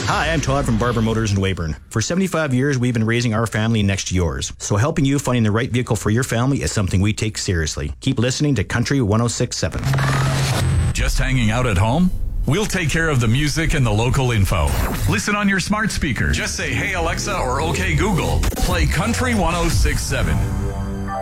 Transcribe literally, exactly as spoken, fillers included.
Hi, I'm Todd from Barber Motors in Weyburn. For seventy-five years, we've been raising our family next to yours. So helping you finding the right vehicle for your family is something we take seriously. Keep listening to Country one oh six point seven. Just hanging out at home? We'll take care of the music and the local info. Listen on your smart speaker. Just say, "Hey Alexa" or "Okay Google." Play Country one oh six point seven.